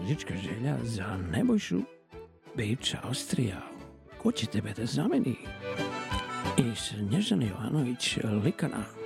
muzička želja za Nebojšu Beč, Austrija. Ko će tebe da zameni? I Snježana Jovanović, Likana.